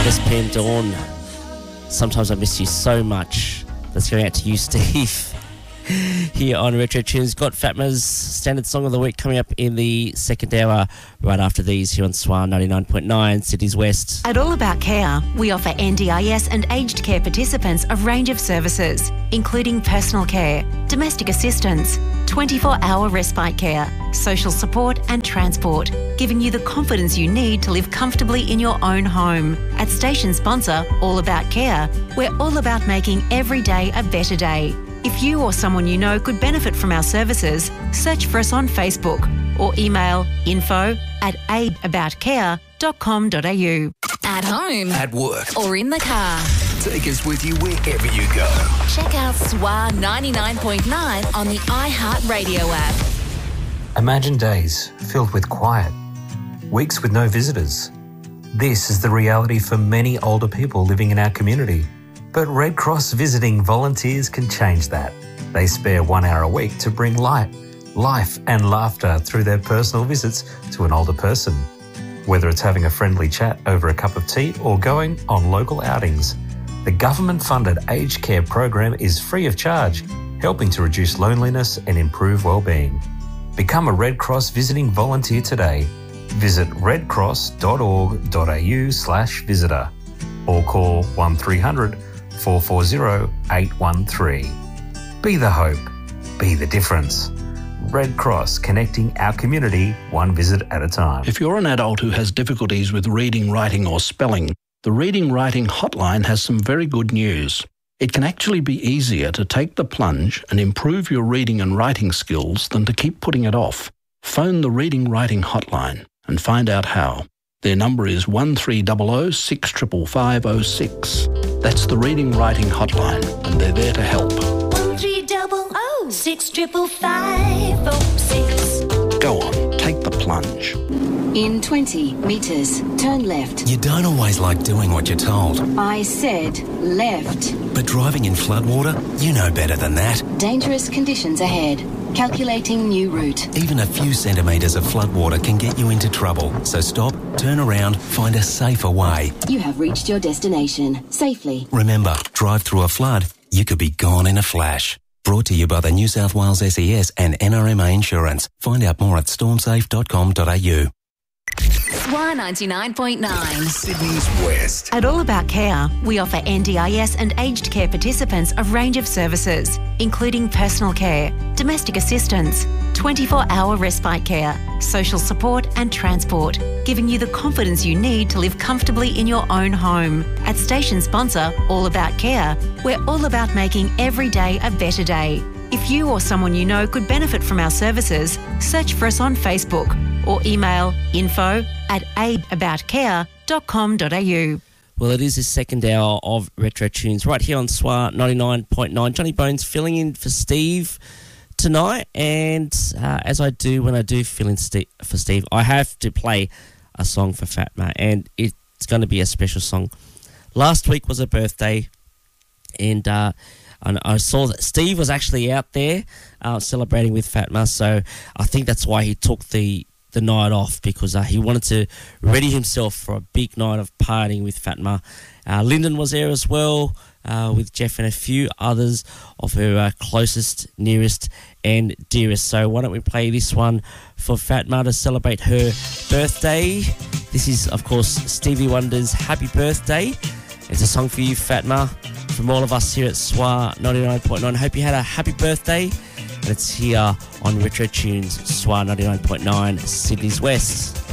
Miss PM Dawn. Sometimes I miss you so much. That's going out to you, Steve. Here on Retro Tunes, got Fatma's Standard Song of the Week coming up in the second hour, right after these here on SWR 99.9, Sydney's West. At All About Care, we offer NDIS and aged care participants a range of services, including personal care, domestic assistance, 24-hour respite care, social support and transport, giving you the confidence you need to live comfortably in your own home. At station sponsor All About Care, we're all about making every day a better day. If you or someone you know could benefit from our services, search for us on Facebook or email info@aidaboutcare.com.au. At home, at work, or in the car. Take us with you wherever you go. Check out SWR 99.9 on the iHeartRadio app. Imagine days filled with quiet, weeks with no visitors. This is the reality for many older people living in our community. But Red Cross visiting volunteers can change that. They spare 1 hour a week to bring light, life and laughter through their personal visits to an older person. Whether it's having a friendly chat over a cup of tea or going on local outings, the government-funded aged care program is free of charge, helping to reduce loneliness and improve well-being. Become a Red Cross visiting volunteer today. Visit redcross.org.au/visitor or call 1300 440 813. Be the hope. Be the difference. Red Cross, connecting our community one visit at a time. If you're an adult who has difficulties with reading, writing or spelling, the Reading Writing Hotline has some very good news. It can actually be easier to take the plunge and improve your reading and writing skills than to keep putting it off. Phone the Reading Writing Hotline and find out how. Their number is 1300 6550506. That's the Reading Writing Hotline, and they're there to help. 1300 6550506. Go on, take the plunge. In 20 metres, turn left. You don't always like doing what you're told. I said left. But driving in floodwater, you know better than that. Dangerous conditions ahead. Calculating new route. Even a few centimetres of floodwater can get you into trouble. So stop, turn around, find a safer way. You have reached your destination safely. Remember, drive through a flood, you could be gone in a flash. Brought to you by the New South Wales SES and NRMA Insurance. Find out more at stormsafe.com.au. SWR 99.9. Sydney's West. At All About Care, we offer NDIS and aged care participants a range of services, including personal care, domestic assistance, 24-hour respite care, social support and transport, giving you the confidence you need to live comfortably in your own home. At station sponsor All About Care, we're all about making every day a better day. If you or someone you know could benefit from our services, search for us on Facebook or email info@aidaboutcare.com.au. Well, it is the second hour of Retro Tunes right here on SWR 99.9. Johnny Bones filling in for Steve tonight, and as I do when I do fill in for Steve, I have to play a song for Fatma, and it's going to be a special song. Last week was her birthday, and I saw that Steve was actually out there celebrating with Fatma, so I think that's why he took the night off, because he wanted to ready himself for a big night of partying with Fatma. Lyndon was there as well, with Jeff and a few others of her closest, nearest and dearest. So why don't we play this one for Fatma to celebrate her birthday. This is, of course, Stevie Wonder's Happy Birthday. It's a song for you, Fatma, from all of us here at SWR 99.9. Hope you had a happy birthday. And it's here on Retro Tunes, SWR 99.9, Sydney's West.